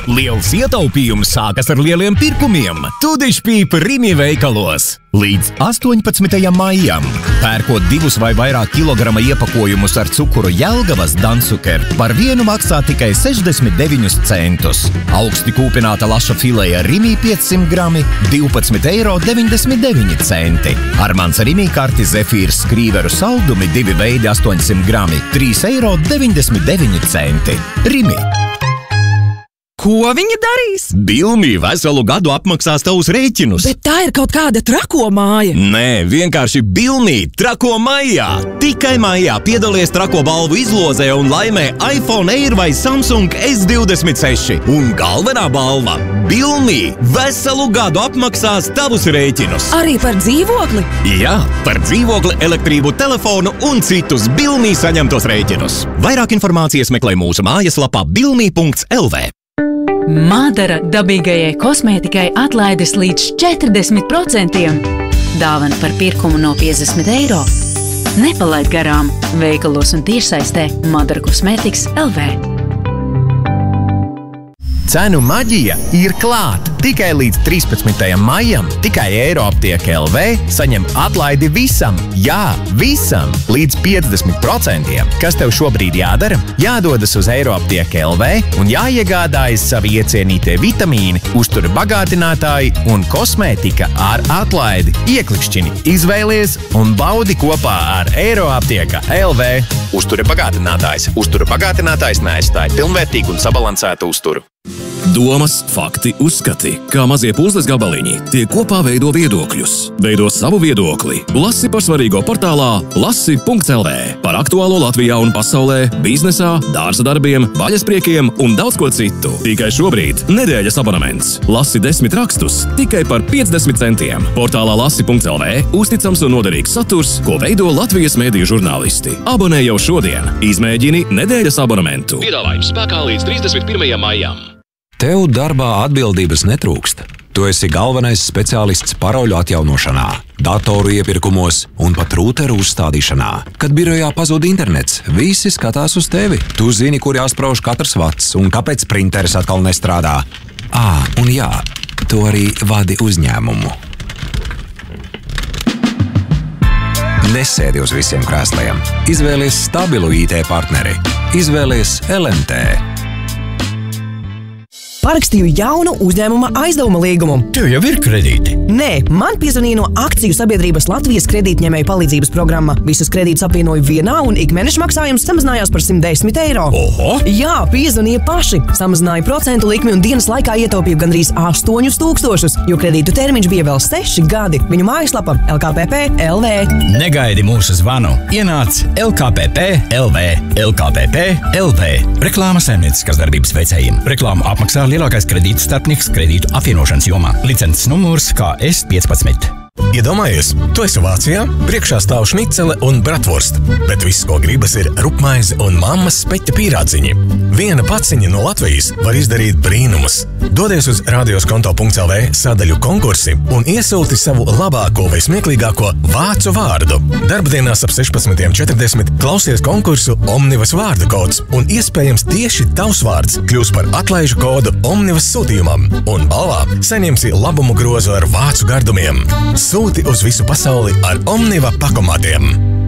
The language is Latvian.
Liels ietaupījums sākas ar lieliem pirkumiem. Tudišpīpa Rimi veikalos. Līdz 18. maijam. Pērkot 2 vai vairāk kilograma iepakojumus ar cukuru Jelgavas Dansuker, par vienu maksā tikai 69 centus. Augsti kūpināta laša fileja Rimi 500 grami, 12,99 €. Armāns Rimi karti Zefīrs skrīveru saldumi 2 veidi 800 grami, 3,99 €. Rimi. Ko viņi darīs? Bilmī veselu gadu apmaksās tavus rēķinus. Bet tā ir kaut kāda trako māja. Nē, vienkārši Bilmī trako maijā. Tikai maijā piedalies trako balvu izlozē un laimē iPhone Air vai Samsung S26. Un galvenā balva – Bilmī veselu gadu apmaksās tavus rēķinus. Arī par dzīvokli? Jā, par dzīvokli, elektrību, telefonu un citus Bilmī saņemtos rēķinus. Vairāk informācijas meklē mūsu mājaslapā bilmī.lv. Madara dabīgajai kosmētikai atlaides līdz 40%. Dāvana par pirkumu no 50 €. Nepalaid garām veikalos un tiešsaistē Madara Kosmētikas LV. Cenu maģija ir klāt! Tikai līdz 13. maijam, tikai Eiroaptieka LV saņem atlaidi visam, jā, visam, līdz 50%. Kas tev šobrīd jādara? Jādodas uz Eiroaptieka LV un jāiegādājas savi iecienītie vitamīni, uztura bagātinātāji un kosmētika ar atlaidi. Ieklikšķini, izvēlies un baudi kopā ar Eiroaptieka LV. Uztura bagātinātājs. Uztura bagātinātājs neaizstāja pilnvērtīgu un sabalansētu uzturu. Domas, fakti, uzskati, kā mazie puzles gabaliņi tie kopā veido viedokļus. Veido savu viedokli. Lasi par svarīgo portālā lasi.lv. Par aktuālo Latvijā un pasaulē, biznesā, dārza darbiem, vaļaspriekiem un daudz ko citu. Tikai šobrīd nedēļas abonements. Lasi 10 rakstus tikai par 50 centiem. Portālā lasi.lv uzticams un noderīgs saturs, ko veido Latvijas mēdīju žurnālisti. Abonē jau šodien. Izmēģini nedēļas abonementu. Piedāvājums spēkā līdz 31. maijam. Tev darbā atbildības netrūkst. Tu esi galvenais speciālists paroļu atjaunošanā, datoru iepirkumos un pat rūteru uzstādīšanā. Kad birojā pazūd internets, visi skatās uz tevi. Tu zini, kur jāsprauž katrs vats un kāpēc printeris atkal nestrādā. Un jā, tu arī vadi uzņēmumu. Nesēdi uz visiem krēsliem. Izvēlies stabilu IT partneri. Izvēlies LMT. Parakstīju jaunu uzņēmuma aizdevuma līgumu. Tev jau ir kredīti? Nē, man piezvanīja no akciju sabiedrības Latvijas kredītņēmēju palīdzības programma. Visus kredītus apvienoju vienā un ikmēneša maksājums samazinājās par 110 €. Oho! Jā, piezvanīja paši. Samazināja procentu likmi un dienas laikā ietaupīju gandrīz 8,000, jo kredītu termiņš bija vēl 6 gadi. Viņu mājaslapa LKPP.LV. Negaidi mūsu zvanu. Ienāc LKPP.LV. LKPP.LV. Reklāma saimnieciskas darbības veicējiem. Reklāmu apmaksā lielākais kredītu starpnieks kredītu apvienošanas jomā. Licences numurs KS15. Iedomājies, tu esi Vācijā, priekšā stāv šnicele un bratwurst, bet viss, ko gribas, ir rupmaize un mammas speķa pīrādziņi. Viena paciņa no Latvijas var izdarīt brīnumus. Dodies uz radioskonto.lv sadaļu konkursi un iesūti savu labāko vai smieklīgāko vācu vārdu. Darbdienās ap 16:40 klausies konkursu Omnivas vārdu kods un iespējams tieši tavs vārds kļūs par atlaižu kodu Omnivas sūtījumam. Un balvā saņemsi labumu grozu ar vācu gardumiem. Sūti uz visu pasauli ar Omniva pakomātiem.